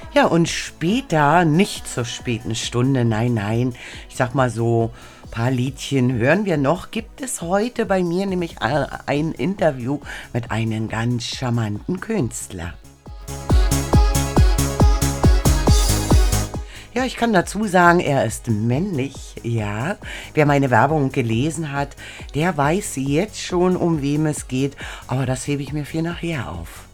Ja, und später, nicht zur späten Stunde, nein, nein, ich sag mal so, paar Liedchen hören wir noch, gibt es heute bei mir nämlich ein Interview mit einem ganz charmanten Künstler. Ja, ich kann dazu sagen, er ist männlich, ja. Wer meine Werbung gelesen hat, der weiß jetzt schon, um wem es geht, aber das hebe ich mir für nachher auf.